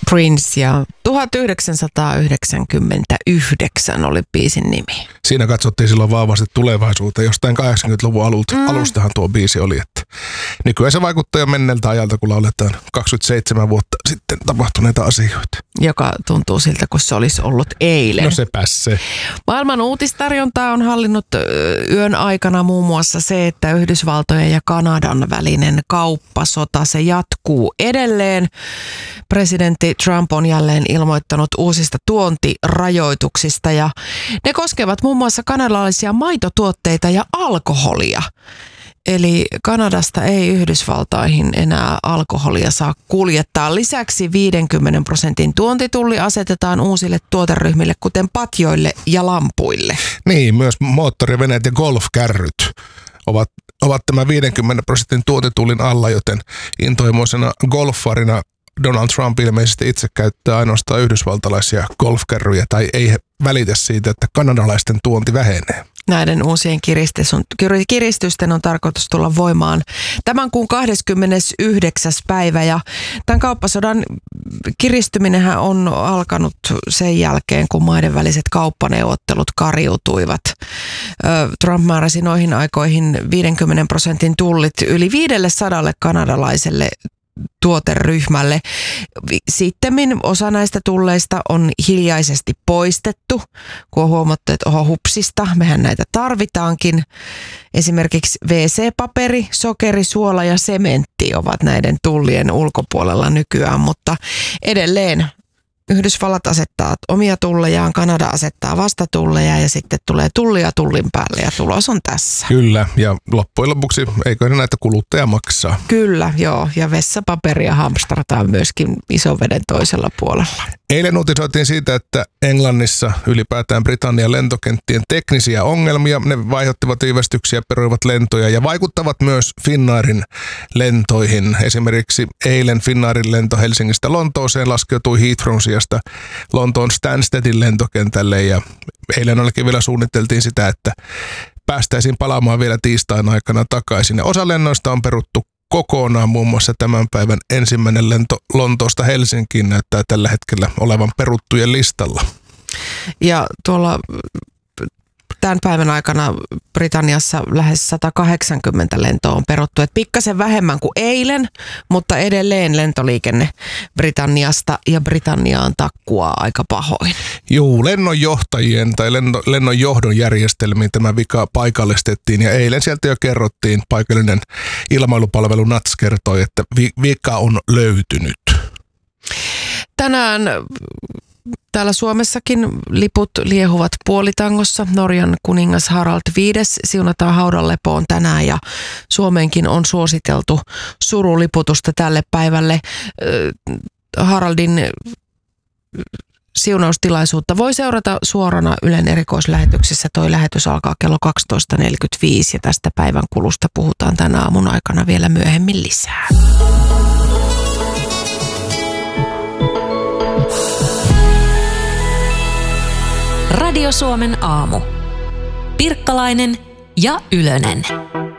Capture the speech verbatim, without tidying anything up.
Prince ja tuhatyhdeksänsataayhdeksänkymmentäyhdeksän oli biisin nimi. Siinä katsottiin silloin vahvasti tulevaisuuteen. Jostain kahdeksankymmentäluvun alulta, mm. alustahan tuo biisi oli. Että nykyään se vaikuttaa jo menneeltä ajalta, kun lauletaan kaksikymmentäseitsemän vuotta sitten tapahtuneita asioita. Joka tuntuu siltä, kun se olisi ollut eilen. No sepä se. Maailman uutistarjontaa on hallinnut yön aikana muun muassa se, että Yhdysvaltojen ja Kanadan välinen kauppasota, se jatkuu edelleen. Presidentti Trump on jälleen ilmoittanut uusista tuontirajoituksista ja ne koskevat muun muassa kanadalaisia maitotuotteita ja alkoholia. Eli Kanadasta ei Yhdysvaltaihin enää alkoholia saa kuljettaa. Lisäksi viidenkymmenen prosentin tuontitulli asetetaan uusille tuoteryhmille, kuten patjoille ja lampuille. Niin, myös moottoriveneet ja golfkärryt ovat, ovat tämän viidenkymmenen prosentin tuontitullin alla, joten intohimoisena golfarina Donald Trump ilmeisesti itse käyttää ainoastaan yhdysvaltalaisia golfkärryjä tai ei välitä siitä, että kanadalaisten tuonti vähenee. Näiden uusien kiristysten on tarkoitus tulla voimaan tämän kuun kahdeskymmenesyhdeksäs päivä ja tämän kauppasodan kiristyminenhän on alkanut sen jälkeen, kun maiden väliset kauppaneuvottelut kariutuivat. Trump määräsi noihin aikoihin viidenkymmenen prosentin tullit yli viidelle kanadalaiselle tuoteryhmälle. Sittemmin osa näistä tulleista on hiljaisesti poistettu, kun on huomattu, että oho hupsista, mehän näitä tarvitaankin. Esimerkiksi wee see-paperi, sokeri, suola ja sementti ovat näiden tullien ulkopuolella nykyään, mutta edelleen Yhdysvallat asettaa omia tullejaan, Kanada asettaa vastatulleja ja sitten tulee tullia tullin päälle ja tulos on tässä. Kyllä, ja loppujen lopuksi eikö näitä kuluttaja maksaa? Kyllä, joo, ja vessapaperia hamstrataan myöskin isoveden toisella puolella. Eilen uutisoitiin siitä, että Englannissa ylipäätään Britannian lentokenttien teknisiä ongelmia. Ne vaihdottivat viivästyksiä, peruivat lentoja ja vaikuttavat myös Finnairin lentoihin. Esimerkiksi eilen Finnairin lento Helsingistä Lontooseen laskeutui Heathrown sijasta Lontoon Stanstedin lentokentälle ja eilen ainakin vielä suunniteltiin sitä, että päästäisiin palaamaan vielä tiistain aikana takaisin. Ja osa lennoista on peruttu kokonaan, muun muassa tämän päivän ensimmäinen lento Lontoosta Helsinkiin näyttää tällä hetkellä olevan peruttujen listalla. Ja tuolla tämän päivän aikana Britanniassa lähes sata kahdeksankymmentä lentoa on peruttu. Et pikkasen vähemmän kuin eilen, mutta edelleen lentoliikenne Britanniasta ja Britanniaan takkuaa aika pahoin. Juu, lennonjohtajien tai lenno, lennonjohdon järjestelmiin tämä vika paikallistettiin ja eilen sieltä jo kerrottiin, paikallinen ilmailupalvelu N A T S kertoi, että vi, vika on löytynyt. Tänään täällä Suomessakin liput liehuvat puolitangossa. Norjan kuningas Harald viides siunataan haudanlepoon tänään ja Suomeenkin on suositeltu suruliputusta tälle päivälle. Haraldin siunaustilaisuutta voi seurata suorana Ylen erikoislähetyksessä. Toi lähetys alkaa kello kaksitoista neljäkymmentäviisi ja tästä päivän kulusta puhutaan tänä aamun aikana vielä myöhemmin lisää. Radio Suomen aamu. Pirkkalainen ja Ylönen.